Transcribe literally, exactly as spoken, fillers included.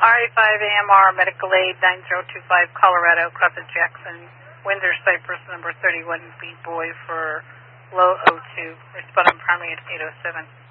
R A five A M R, Medical Aid nine zero two five, Colorado, Crescent Jackson, Windsor, Cypress, number thirty-one B, boy for low O two. Respond on primary at eight oh seven.